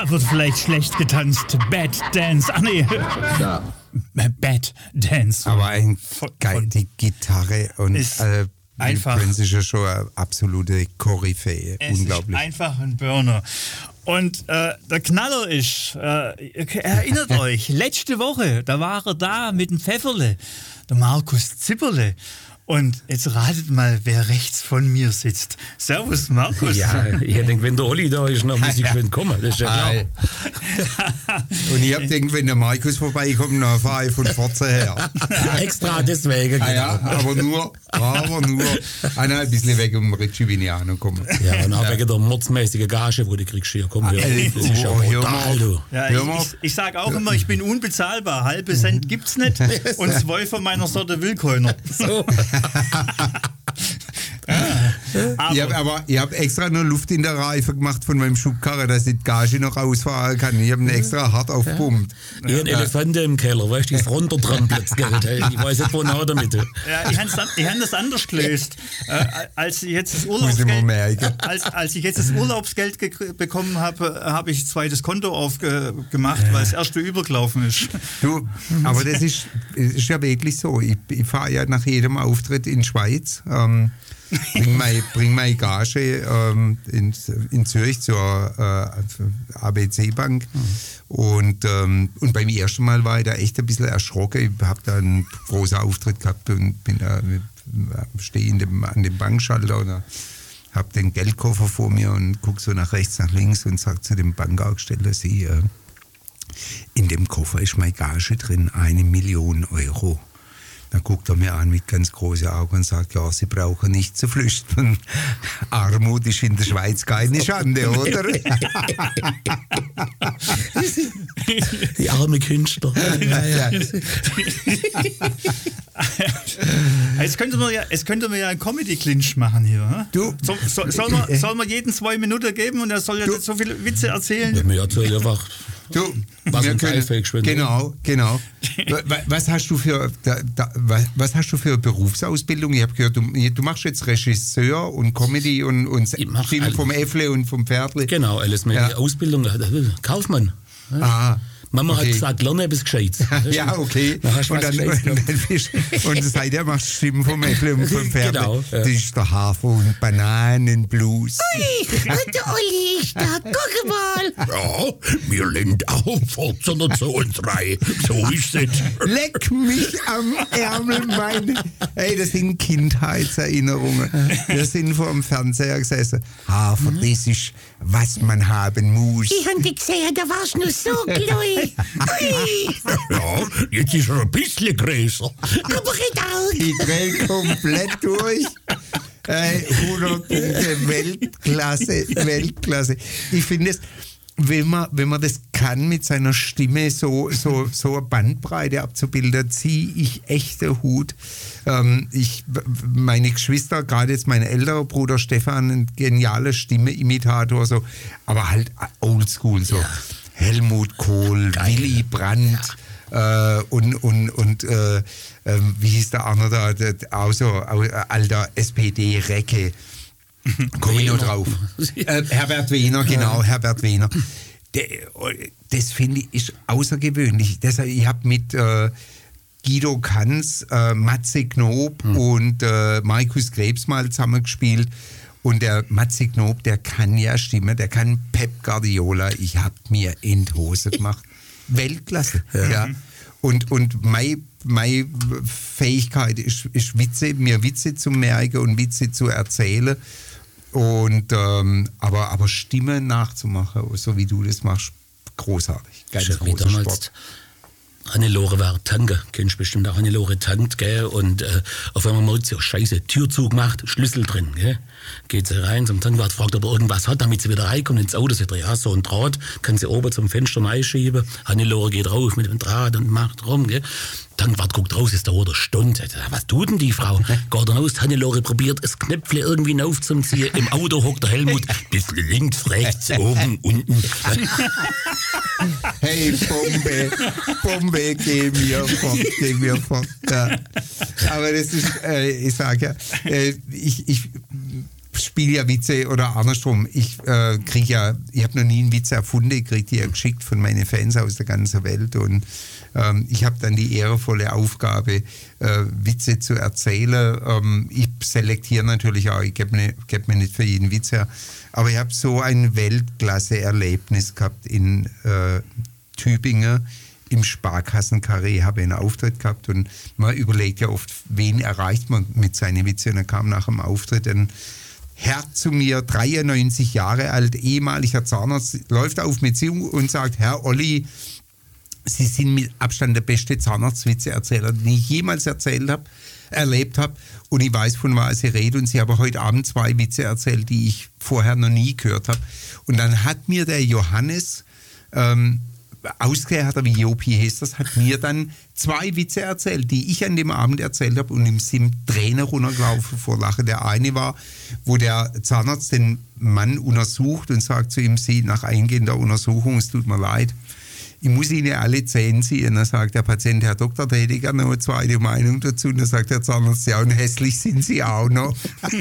wird vielleicht schlecht getanzt. Bad Dance. Ach nee. Ja. Bad Dance. Aber geil, die Gitarre und einfach. Prince ist ja schon eine absolute Koryphäe. Unglaublich. Ist einfach ein Burner. Und der Knaller ist, erinnert euch, letzte Woche, da war er da mit dem Pfefferle, der Markus Zipperle. Und jetzt ratet mal, wer rechts von mir sitzt. Servus, Markus. Ja, ich denke, wenn der Olli da ist, dann muss ich schon kommen. Das ist ja klar. Und ich hab gedacht, wenn der Markus vorbeikommt, dann fahre ich von Forza her. Extra deswegen. Genau. Ja, aber nur ein bisschen weg, um Richie Viniano kommen. Ja, und auch wegen der mordsmäßigen Gage, wo du kriegst hier. Komm, das ist ja brutal, du. Ja, ich sage auch immer, ich bin unbezahlbar. Halbe Cent gibt's nicht und 2 von meiner Sorte will keiner. So. Ich habe extra nur Luft in der Reife gemacht von meinem Schubkarre, dass ich die Gage noch rausfahren kann. Ich habe ihn extra hart aufgepumpt. Ich habe Elefanten im Keller, weißt du, die ist runtertrampelt. Ich weiß nicht, wo nach damit. Ja, ich habe das anders gelöst. Als ich jetzt das Urlaubsgeld bekommen habe, habe ich ein zweites Konto aufgemacht, weil das erste übergelaufen ist. Du, aber das ist ja wirklich so. Ich fahre ja nach jedem Auftritt in die Schweiz. Bring meine Gage in Zürich zur ABC-Bank. Und beim ersten Mal war ich da echt ein bisschen erschrocken. Ich habe da einen großen Auftritt gehabt und stehe an dem Bankschalter und habe den Geldkoffer vor mir und gucke so nach rechts, nach links und sage zu dem Bankaufsteller, in dem Koffer ist meine Gage drin, 1 Million Euro. Dann guckt er mir an mit ganz großen Augen und sagt, ja, Sie brauchen nicht zu flüchten. Armut ist in der Schweiz keine Schande, oder? Die arme Künstler. Ja. Jetzt könnte man ja einen Comedy-Clinch machen hier. Du, soll man jeden 2 Minuten geben und er soll jetzt so viele Witze erzählen? Ja, mir erzählt einfach. Du, was wir können. Genau. Was hast du für Berufsausbildung? Ich habe gehört, du machst jetzt Regisseur und Comedy und Stimme vom Äffle und vom Pferdle. Genau, alles mit Ausbildung. Kaufmann. Ah. Mama hat gesagt, lerne etwas Gescheites. Ja, okay. Und seitdem machst du Stimmen vom Äffle und vom Pferdle. Genau. Ja. Das ist der Hafer- und Bananenblues. Ui, und der Olli ist da. Guck mal. Ja, mir lehnt auch Forza zu uns rein. So ist es. Leck mich am Ärmel, Ey, das sind Kindheitserinnerungen. Wir sind vor dem Fernseher gesessen. Hafer, das ist, was man haben muss. Ich hab dich gesehen, da warst du nur so klein. Ui. Ja, jetzt ist er ein bisschen größer. Aber ich Ich dreh komplett durch. 100 Punkte, Weltklasse. Ich finde es, wenn man das kann, mit seiner Stimme so eine Bandbreite abzubilden, ziehe ich echt den Hut. Meine Geschwister, gerade jetzt mein älterer Bruder Stefan, ein genialer Stimme-Imitator, so, aber halt oldschool, so. Ja. Helmut Kohl, geil. Willy Brandt und wie hieß der andere da, auch so alter SPD-Recke. Komme ich noch drauf. Herbert Wehner, genau, Herbert Wehner. Das finde ich ist außergewöhnlich. Deshalb, ich habe mit Guido Kanz, Matze Knob und Markus Krebs mal zusammengespielt. Und der Matze Knob, der kann ja stimmen, der kann Pep Guardiola. Ich habe mir in die Hose gemacht. Weltklasse. Ja. Und meine Fähigkeit ist mir Witze zu merken und Witze zu erzählen. Und aber Stimme nachzumachen, so wie du das machst, großartig. Ganz großer Sport. Hannelore war Tanke, kennst du bestimmt auch Hannelore tankt, gell? Und auf einmal merkt sie, oh Scheiße, Tür zugemacht, Schlüssel drin, gell? Geht sie rein zum Tankwart, fragt, ob er irgendwas hat, damit sie wieder reinkommt ins Auto. Sagt er, ja, so ein Draht, kann sie oben zum Fenster reinschieben. Hannelore geht rauf mit dem Draht und macht rum, gell? Tankwart guckt raus, ist da eine Stunde. Was tut denn die Frau? Geht dann aus, Hannelore probiert, das Knöpfle irgendwie aufzuziehen. Im Auto hockt der Helmut, bisschen links, rechts, oben, unten. Hey, Bombe, geh mir fort. Ja. Aber das ist, ich sage ja, spiele ja Witze oder andersrum. Ich habe noch nie einen Witz erfunden, ich kriege die ja geschickt von meinen Fans aus der ganzen Welt und ich habe dann die ehrenvolle Aufgabe, Witze zu erzählen. Ich selektiere natürlich auch, ich gebe mir nicht für jeden Witz her, aber ich habe so ein Weltklasse-Erlebnis gehabt in Tübingen. Im Sparkassenkarree habe ich einen Auftritt gehabt und man überlegt ja oft, wen erreicht man mit seinen Witzen. Und dann kam nach dem Auftritt ein Herr zu mir, 93 Jahre alt, ehemaliger Zahnarzt, läuft auf mich zu und sagt, Herr Olli, Sie sind mit Abstand der beste Zahnarztwitzeerzähler, den ich jemals erlebt habe. Und ich weiß, von was Sie reden. Und Sie haben heute Abend 2 Witze erzählt, die ich vorher noch nie gehört habe. Und dann hat mir der Johannes ausgehört, wie Jopi heißt das, hat mir dann 2 Witze erzählt, die ich an dem Abend erzählt habe und ihm sind Tränen runtergelaufen vor Lachen. Der eine war, wo der Zahnarzt den Mann untersucht und sagt zu ihm, Sie, nach eingehender Untersuchung, es tut mir leid, ich muss Ihnen alle Zähne ziehen. Dann sagt der Patient, Herr Doktor, da hätte ich gerne noch eine zweite Meinung dazu. Und dann sagt der Zahnarzt, ja, und hässlich sind Sie auch noch.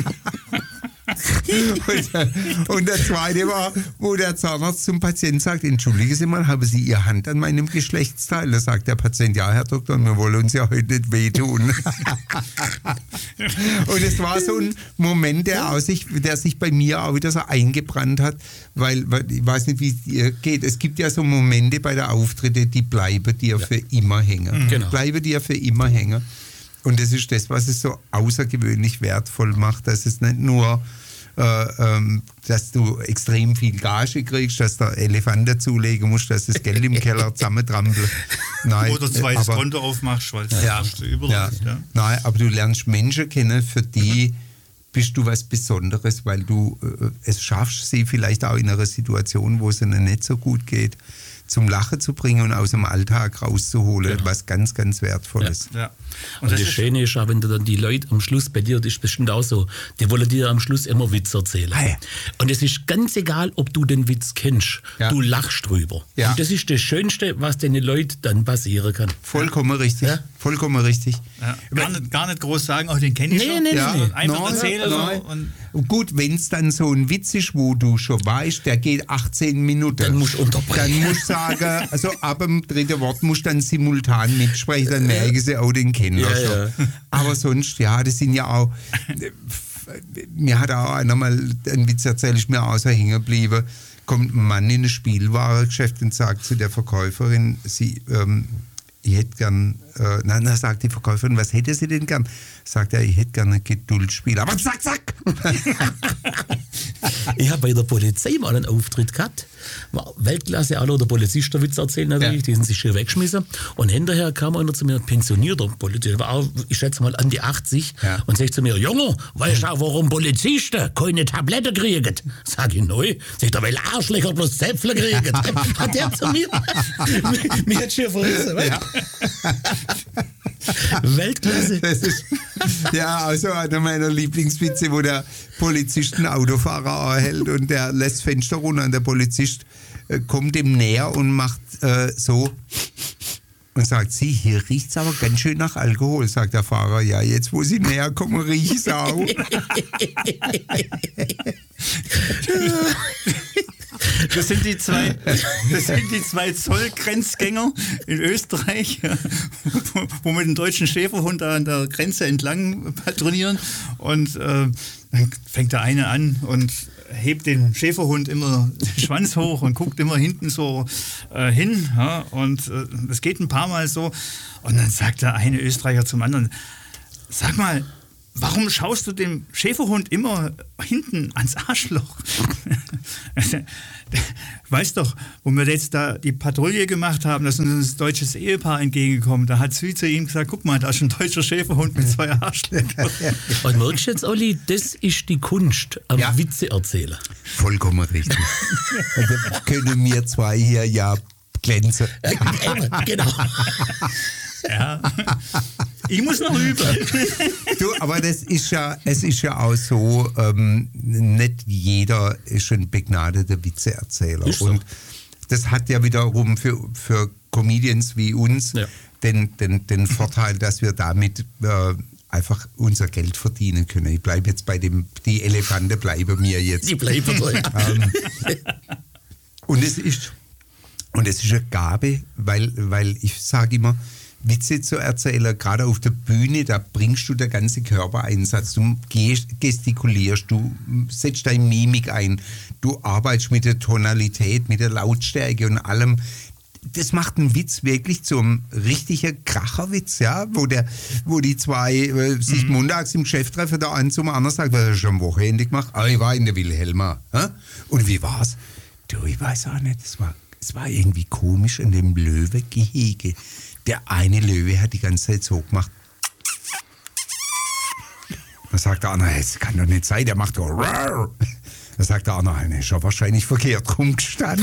Und der zweite war, wo der Zahnarzt zum Patienten sagt, entschuldigen Sie mal, haben Sie Ihre Hand an meinem Geschlechtsteil? Da sagt der Patient, ja, Herr Doktor, wir wollen uns ja heute nicht wehtun. Und es war so ein Moment, der sich bei mir auch wieder so eingebrannt hat, weil ich weiß nicht, wie es dir geht. Es gibt ja so Momente bei der Auftritte, die bleiben dir für immer hängen. Genau. Bleiben dir für immer hängen. Und das ist das, was es so außergewöhnlich wertvoll macht, dass es nicht nur, dass du extrem viel Gage kriegst, dass der Elefant dazulegen musst, dass das Geld im Keller zusammentrampelt. Nein, oder zweites Konto aufmachst, weil es überläuft. Ja. Nein, aber du lernst Menschen kennen, für die bist du was Besonderes, weil du es schaffst, sie vielleicht auch in einer Situation, wo es ihnen nicht so gut geht, zum Lachen zu bringen und aus dem Alltag rauszuholen, genau. Was ganz, ganz Wertvolles. Ja. Und das Schöne ist auch, wenn du dann die Leute am Schluss, bei dir, das ist bestimmt auch so, die wollen dir am Schluss immer Witz erzählen. Ah, ja. Und es ist ganz egal, ob du den Witz kennst, du lachst drüber. Ja. Und das ist das Schönste, was den Leuten dann passieren kann. Vollkommen richtig. Ja. Vollkommen richtig. Ja. Gar nicht groß sagen, den kenne ich schon. Nee. Einfach erzählen. Und gut, wenn es dann so ein Witz ist, wo du schon weißt, der geht 18 Minuten. Dann musst du unterbrechen. Dann musst du sagen, also ab dem 3. Wort musst du dann simultan mitsprechen, dann merken sie auch den Kenner schon. Ja. Aber sonst, das sind ja auch, mir hat auch einer mal einen Witz erzählt, ist mir auch so hängen geblieben, kommt ein Mann in ein Spielwarengeschäft und sagt zu der Verkäuferin, ich hätte gern, dann sagt die Verkäuferin, was hätte sie denn gern? Sagt er, ich hätte gern ein Geduldsspiel. Aber zack! Ich habe bei der Polizei mal einen Auftritt gehabt. War Weltklasse, alle der Polizist der Witz erzählt natürlich, die sind sich schön weggeschmissen. Und hinterher kam einer zu mir, pensionierter Polizist, war auch, ich schätze mal an die 80, und sagt zu mir, Junge, weißt du auch, warum Polizisten keine Tablette kriegen? Sag ich, neu. Sagt er, weil Arschlöcher bloß Zäpfle kriegen. Hat der zu mir? Mir hat schon verrissen, Weltklasse. Das ist, also einer meiner Lieblingswitze, wo der Polizist einen Autofahrer anhält und der lässt Fenster runter und der Polizist kommt ihm näher und macht so und sagt, Sie, hier riecht es aber ganz schön nach Alkohol, sagt der Fahrer. Ja, jetzt wo Sie näher kommen, riecht es auch. Das sind die zwei Zollgrenzgänger in Österreich, wo mit dem deutschen Schäferhund an der Grenze entlang patrouillieren. Und dann fängt der eine an und hebt den Schäferhund immer den Schwanz hoch und guckt immer hinten so hin. Ja, und das geht ein paar Mal so. Und dann sagt der eine Österreicher zum anderen, sag mal, warum schaust du dem Schäferhund immer hinten ans Arschloch? Weißt doch, wo wir jetzt da die Patrouille gemacht haben, da ist uns ein deutsches Ehepaar entgegengekommen. Da hat sie zu ihm gesagt, guck mal, da ist ein deutscher Schäferhund mit 2 Arschlöchern. Und merkst du jetzt, Olli, das ist die Kunst am Witze erzählen. Vollkommen richtig. Da können wir zwei hier glänzen. Genau. Ja. Ich muss noch üben. Du, aber es ist ja auch so, nicht jeder ist ein begnadeter Witzeerzähler. Ist so. Und das hat ja wiederum für Comedians wie uns den Vorteil, dass wir damit einfach unser Geld verdienen können. Ich bleibe jetzt die Elefanten bleiben mir jetzt. Die bleiben drin. Und es ist eine Gabe, weil ich sage immer, Witze zu erzählen, gerade auf der Bühne, da bringst du den ganzen Körpereinsatz, du gestikulierst, du setzt deine Mimik ein, du arbeitest mit der Tonalität, mit der Lautstärke und allem. Das macht einen Witz wirklich zum richtigen Kracherwitz, ja, wo die zwei sich montags im Geschäft treffen, der eine zum anderen sagt, was hast du am Wochenende gemacht? Ah, ich war in der Wilhelma. Und wie war's? Du, ich weiß auch nicht, es war irgendwie komisch in dem Löwegehege. Der eine Löwe hat die ganze Zeit so gemacht. Da sagt der andere, es kann doch nicht sein, der macht doch rar. Da sagt der andere, er ist ja wahrscheinlich verkehrt rumgestanden.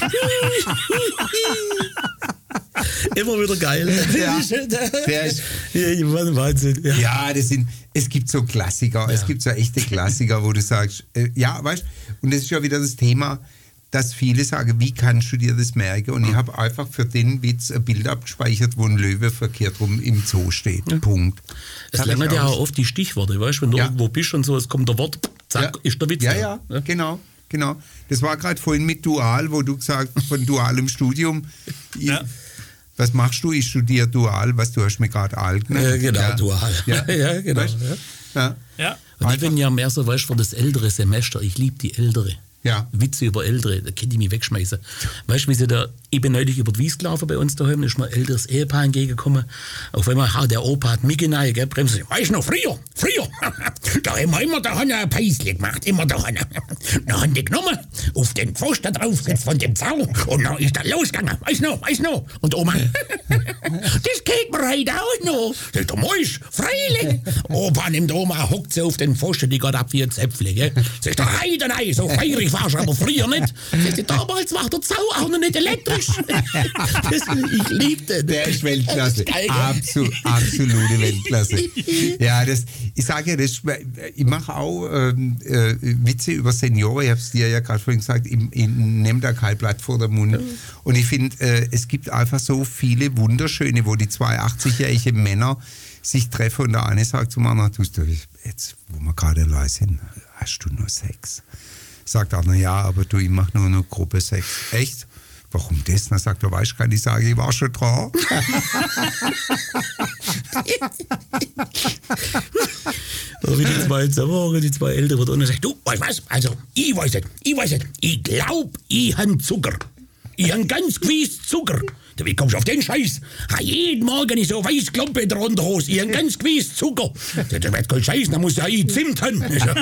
Immer wieder geil. Ja, Wahnsinn. Ja, es gibt so Klassiker, es gibt so echte Klassiker, wo du sagst, ja, weißt, und das ist ja wieder das Thema, dass viele sagen, wie kannst du dir das merken? Und ich habe einfach für den Witz ein Bild abgespeichert, wo ein Löwe verkehrt rum im Zoo steht. Ja. Punkt. Es lernt ja auch oft die Stichworte, weißt du, wenn du irgendwo bist und so, es kommt der Wort, zack, ist der Witz. Ja, genau. Das war gerade vorhin mit Dual, wo du gesagt hast, von dualem Studium. Was machst du? Ich studiere Dual, was du hast mir gerade alt genannt. Genau, Dual. Ja, genau. Weißt? Ja. Und ich bin ja mehr so, weißt du, für das ältere Semester, ich liebe die Ältere. Ja. Witze über Ältere, da könnte ich mich wegschmeißen. Weißt du, wie sie da, ich bin neulich über die Wies gelaufen bei uns daheim, da ist mir ein älteres Ehepaar entgegengekommen. Auf einmal, der Opa hat mich rein, gell, bremsen. Weißt du noch, früher, da haben wir immer da ein Päisle gemacht, immer da. Da haben die genommen, auf den Pfosten draufgesetzt von dem Zaun und dann ist er losgegangen. Weißt du noch? Und Oma, das geht mir heute auch noch. Sagt der Mäusch, freilich. Opa nimmt Oma, hockt sie auf den Pfosten, die geht ab wie ein Zäpfle, gell. Sagt der Heide, nein, so feirig warst du aber früher nicht. Sagt, damals war der Zaun auch noch nicht elektrisch. Ich liebte den. Der ist Weltklasse. Absolute Weltklasse. Ja, ich sage ja, ich mache auch Witze über Senioren. Ich habe es dir ja gerade vorhin gesagt, ich nehme da kein Blatt vor den Mund. Und ich finde, es gibt einfach so viele wunderschöne, wo die 82-jährigen Männer sich treffen und der eine sagt zum anderen, tust du jetzt, wo wir gerade allein sind, hast du nur Sex? Sagt einer, ja, aber du, ich mache nur noch Gruppe 6. Echt? Warum das? Dann sagt er, weißt du, kann ich sagen, ich war schon dran. Die zwei Ältere wird und sagt, du, weißt was, also, ich weiß nicht, ich glaube, ich habe Zucker. Ich habe ganz gewiss Zucker. Wie kommst du auf den Scheiß? Jeden Morgen ist so weiß Klumpe in der Unterhose. Ich habe ganz gewiss Zucker. Das wird kein Scheiß, da muss ja ich Zimt haben.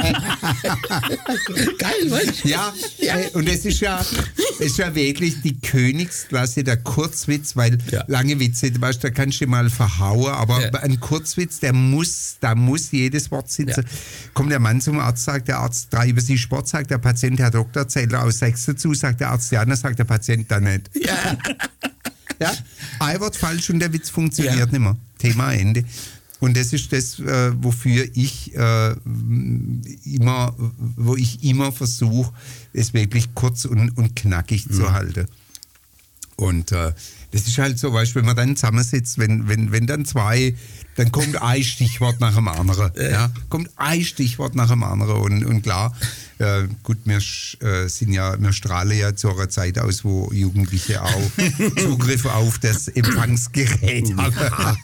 Geil, was? Ja, und es ist ja wirklich die Königsklasse der Kurzwitz, weil lange Witze, weißt, da kannst du mal verhauen, aber ein Kurzwitz, da muss jedes Wort sitzen. Kommt der Mann zum Arzt, sagt der Arzt, treiben Sie Sport, sagt der Patient, Herr Doktor, zählt er aus 6 dazu, sagt der Arzt, ja, dann sagt der Patient dann nicht. Ja. Ja, ein Wort falsch und der Witz funktioniert nicht mehr. Thema Ende. Und das ist das, wofür ich immer versuche, es wirklich kurz und knackig zu halten. Und das ist halt so, weißt du, wenn man dann zusammensitzt, wenn dann zwei, dann kommt ein Stichwort nach dem anderen. Ja? Kommt ein Stichwort nach dem anderen. Und klar, gut, wir strahlen ja zu einer Zeit aus, wo Jugendliche auch Zugriff auf das Empfangsgerät haben.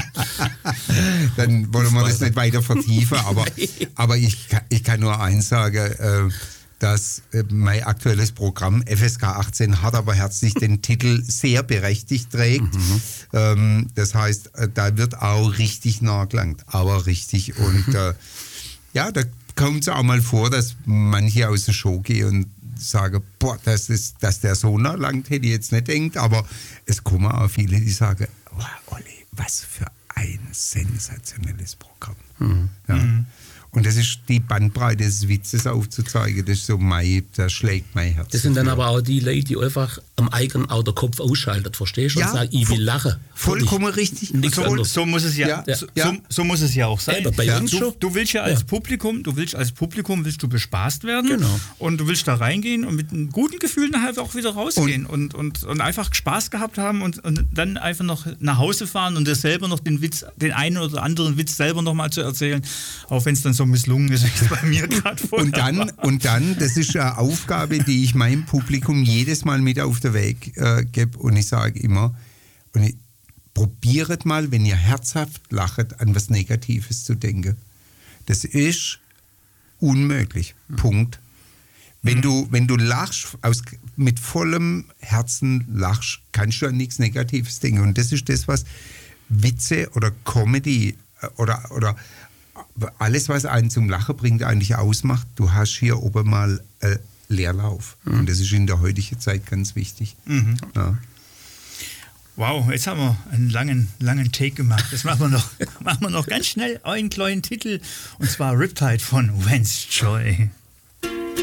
Dann wollen wir das nicht weiter vertiefen, aber ich kann nur eins sagen, dass mein aktuelles Programm FSK 18 hart aber herzlich den Titel sehr berechtigt trägt. Das heißt, da wird auch richtig nachgelangt, aber richtig. Und da kommt es auch mal vor, dass manche aus der Show gehen und sagen, boah, dass der so nachlangt, hätte ich jetzt nicht gedacht, aber es kommen auch viele, die sagen, oh, Olli, was für ein sensationelles Programm. Ja. Und das ist die Bandbreite des Witzes aufzuzeigen, das ist so das schlägt mein Herz. Das sind dann aber auch die Leute, die einfach am eigenen auch der Kopf ausschaltet, verstehst du? Ja, Und sagt, ich will lachen. Vollkommen richtig. Nichts So, anderes. so muss es ja, Ja, so, ja. so muss es ja auch sein. Eben, bei uns du, schon. du willst ja als Publikum, willst du bespaßt werden Genau. und du willst da reingehen und mit einem guten Gefühl nachher auch wieder rausgehen und einfach Spaß gehabt haben und dann einfach noch nach Hause fahren und dir selber noch den einen oder anderen Witz selber noch mal zu erzählen, auch wenn es dann so misslungen ist, wie es bei mir gerade vorher war. Und dann, das ist eine Aufgabe, die ich meinem Publikum jedes Mal mit auf den Weg gebe. Und ich sage immer, probiert mal, wenn ihr herzhaft lacht, an was Negatives zu denken. Das ist unmöglich. Punkt. Wenn du lachst, mit vollem Herzen lachst, kannst du an nichts Negatives denken. Und das ist das, was Witze oder Comedy oder alles, was einen zum Lachen bringt, eigentlich ausmacht. Du hast hier oben mal Leerlauf. Und das ist in der heutigen Zeit ganz wichtig. Ja. Wow, jetzt haben wir einen langen Take gemacht. Das machen wir noch ganz schnell einen kleinen Titel, und zwar Riptide von Vance Joy.